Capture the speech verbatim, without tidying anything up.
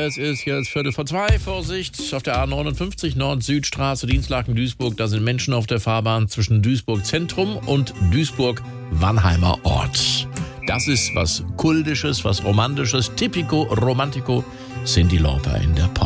Es ist jetzt Viertel vor zwei. Vorsicht, auf der A neunundfünfzig Nord-Süd-Straße, Dienstlaken-Duisburg. Da sind Menschen auf der Fahrbahn zwischen Duisburg-Zentrum und Duisburg-Wannheimer Ort. Das ist was Kultisches, was Romantisches. Typico Romantico, Cyndi Lauper in der Pop.